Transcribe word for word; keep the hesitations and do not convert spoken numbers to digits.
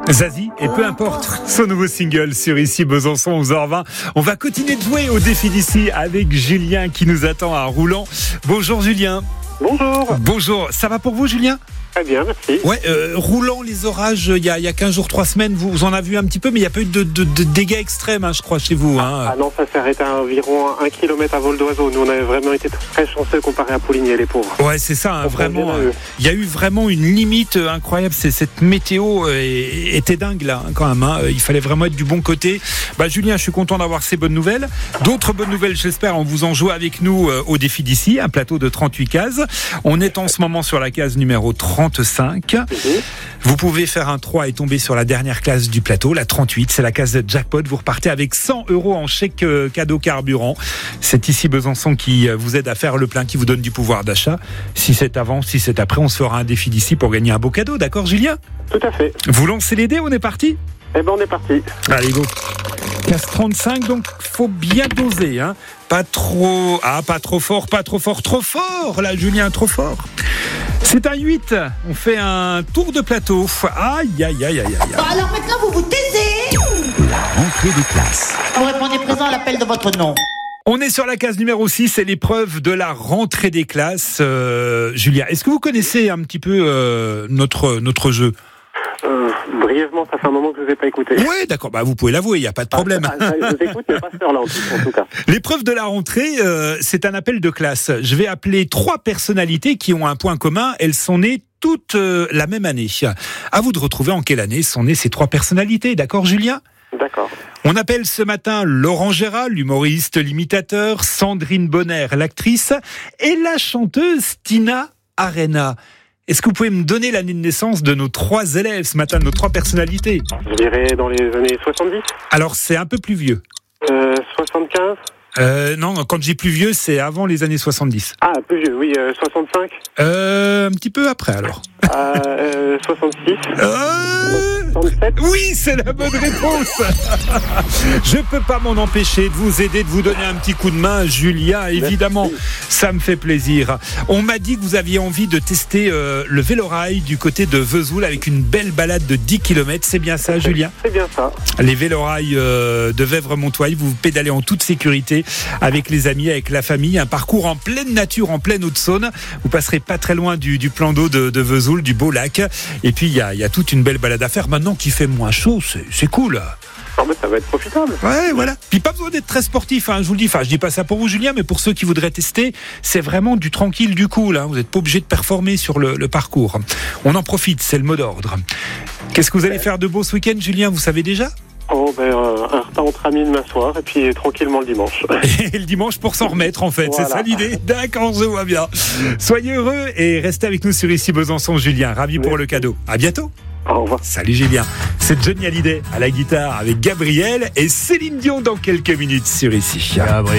Zazie, et peu importe, son nouveau single sur Ici Besançon, onze heures vingt. On va continuer de jouer au défi d'ici avec Julien qui nous attend à Roulan. Bonjour Julien. Bonjour. Bonjour, ça va pour vous Julien ? Très bien, merci. Ouais, euh, Roulan, les orages, il y a, y a quinze jours, trois semaines, vous, vous en avez vu un petit peu, mais il n'y a pas eu de, de, de dégâts extrêmes, hein, je crois, chez vous. Hein. Ah non, ça s'est arrêté à environ un kilomètre à vol d'oiseau. Nous, on avait vraiment été très chanceux comparé à Pouligny, les pauvres. Ouais, c'est ça, hein, vraiment. Il euh, y a eu vraiment une limite euh, incroyable. C'est, cette météo euh, était dingue, là, hein, quand même. Hein. Il fallait vraiment être du bon côté. Bah, Julien, je suis content d'avoir ces bonnes nouvelles. D'autres bonnes nouvelles, j'espère, on vous en joue avec nous euh, au défi d'ici, un plateau de trente-huit cases. On est en ce moment sur la case numéro trente-cinq. Mm-hmm. Vous pouvez faire un trois et tomber sur la dernière classe du plateau, la trente-huit, c'est la case de jackpot. Vous repartez avec cent euros en chèque euh, cadeau carburant. C'est Ici Besançon qui euh, vous aide à faire le plein, qui vous donne du pouvoir d'achat. Si c'est avant, si c'est après, on se fera un défi d'ici pour gagner un beau cadeau, d'accord Julien ? Tout à fait. Vous lancez les dés, on est parti ? Eh ben, on est parti. Allez, go. Case trente-cinq, donc faut bien doser, hein. Pas trop, ah, pas trop fort, pas trop fort, trop fort, là, Julien, trop fort. C'est un huit, on fait un tour de plateau. Aïe, aïe, aïe, aïe, aïe. Bon, alors maintenant, vous vous taisez. La rentrée des classes. Vous répondez présent à l'appel de votre nom. On est sur la case numéro six, c'est l'épreuve de la rentrée des classes. Euh, Julien, est-ce que vous connaissez un petit peu euh, notre, notre jeu ? Euh, brièvement, ça fait un moment que je ne vous ai pas écouté. Oui, d'accord, bah, vous pouvez l'avouer, il n'y a pas de problème. Ah, ah, je vous écoute, mais pas sur là, en tout, en tout cas. L'épreuve de la rentrée, euh, c'est un appel de classe. Je vais appeler trois personnalités qui ont un point commun. Elles sont nées toutes euh, la même année. À vous de retrouver en quelle année sont nées ces trois personnalités. D'accord, Julien ? D'accord. On appelle ce matin Laurent Gérard, l'humoriste, l'imitateur, Sandrine Bonner, l'actrice, et la chanteuse Tina Arena. Est-ce que vous pouvez me donner l'année de naissance de nos trois élèves ce matin, de nos trois personnalités ? Je dirais dans les années soixante-dix. Alors, c'est un peu plus vieux. Euh, soixante-quinze. Euh, non, quand j'ai plus vieux, c'est avant les années soixante-dix. Ah, plus vieux, oui, euh, soixante-cinq. Euh, un petit peu après, alors. Euh, euh, soixante-six. Euh... soixante-sept. Oui, c'est la bonne réponse. Je peux pas m'en empêcher de vous aider, de vous donner un petit coup de main, Julien, évidemment. Merci. Ça me fait plaisir. On m'a dit que vous aviez envie de tester euh, le vélorail du côté de Vesoul avec une belle balade de dix kilomètres. C'est bien ça, Julien ? C'est bien ça. Les vélorails euh, de Vèvres-Montoil, vous pédalez en toute sécurité avec les amis, avec la famille. Un parcours en pleine nature, en pleine Haute-Saône. Vous passerez pas très loin du, du plan d'eau de, de Vesoul, du beau lac. Et puis, il y a, y a toute une belle balade à faire. Maintenant qu'il fait moins chaud, c'est, c'est cool. Oh, mais ça va être profitable. Ouais, voilà. Puis pas besoin d'être très sportif, hein, je vous le dis. Enfin, je dis pas ça pour vous, Julien, mais pour ceux qui voudraient tester, c'est vraiment du tranquille, du cool. Hein. Vous n'êtes pas obligé de performer sur le, le parcours. On en profite, c'est le mot d'ordre. Qu'est-ce que vous allez faire de beau ce week-end, Julien ? Vous savez déjà ? Oh, ben, euh, un repas entre amis demain soir, et puis tranquillement le dimanche. Et le dimanche pour s'en remettre, en fait. Voilà. C'est ça l'idée ? D'accord, je vois bien. Soyez heureux et restez avec nous sur Ici Besançon, Julien. Ravi pour le cadeau. À bientôt. Au revoir. Salut Julien. C'est Johnny Hallyday à la guitare avec Gabriel et Céline Dion dans quelques minutes sur Ici. Gabriel.